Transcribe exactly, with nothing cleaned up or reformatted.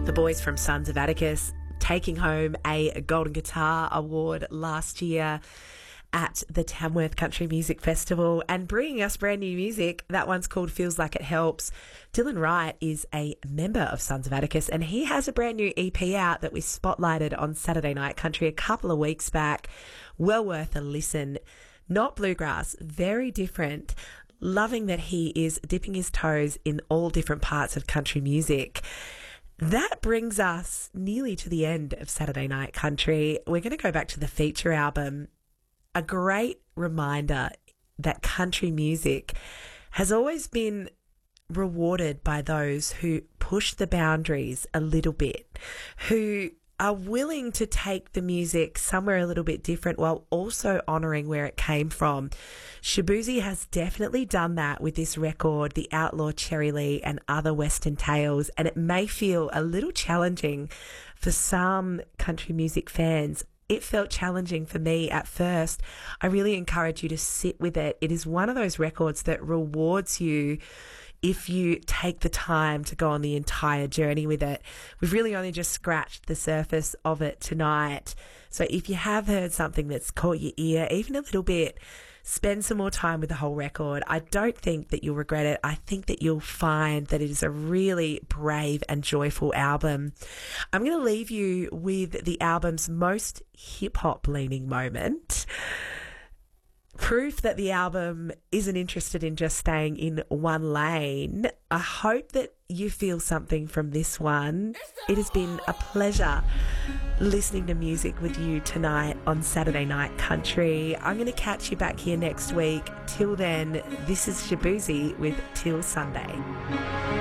The boys from Sons of Atticus taking home a Golden Guitar Award last year at the Tamworth Country Music Festival and bringing us brand new music. That one's called Feels Like It Helps. Dylan Wright is a member of Sons of Atticus and he has a brand new E P out that we spotlighted on Saturday Night Country a couple of weeks back. Well worth a listen. Not bluegrass, very different. Loving that he is dipping his toes in all different parts of country music. That brings us nearly to the end of Saturday Night Country. We're going to go back to the feature album. A great reminder that country music has always been rewarded by those who push the boundaries a little bit, who are willing to take the music somewhere a little bit different while also honouring where it came from. Shaboozey has definitely done that with this record, The Outlaw Cherry Lee and Other Western Tales, and it may feel a little challenging for some country music fans. It felt challenging for me at first. I really encourage you to sit with it. It is one of those records that rewards you if you take the time to go on the entire journey with it. We've really only just scratched the surface of it tonight. So if you have heard something that's caught your ear, even a little bit, spend some more time with the whole record. I don't think that you'll regret it. I think that you'll find that it is a really brave and joyful album. I'm going to leave you with the album's most hip-hop leaning moment. Proof that the album isn't interested in just staying in one lane. I hope that you feel something from this one. It has been a pleasure listening to music with you tonight on Saturday Night Country. I'm going to catch you back here next week. Till then, this is Shaboozey with Till Sunday.